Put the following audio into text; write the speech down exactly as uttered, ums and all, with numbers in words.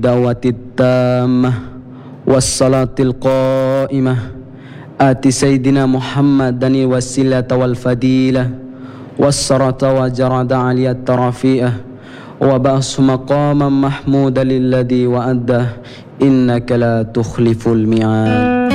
دعوة التامة والصلاة القائمة آت سيدنا محمد الوسيلة والفضيلة والصلاة وجرد علي الترفيئة وبأس مقاما محمودا للذي وأده إنك لا تخلف الميعاد.